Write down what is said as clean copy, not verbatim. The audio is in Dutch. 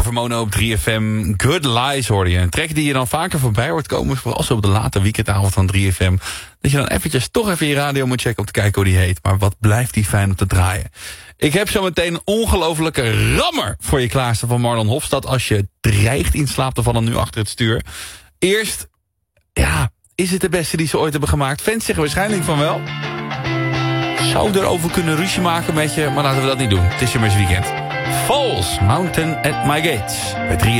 Vermono op 3FM. Good Lies hoorde je. Een track die je dan vaker voorbij hoort komen. Vooral zo op de late weekendavond van 3FM. Dat je dan eventjes toch even je radio moet checken om te kijken hoe die heet. Maar wat blijft die fijn om te draaien. Ik heb zo meteen een ongelofelijke rammer voor je klaarstaan van Marlon Hofstad. Als je dreigt in slaap te vallen nu achter het stuur. Eerst, ja, is het de beste die ze ooit hebben gemaakt? Fans zeggen waarschijnlijk van wel. Zou erover kunnen ruzie maken met je, maar laten we dat niet doen. Het is immers weekend. Falls, Mountain at My Gates. Bij 3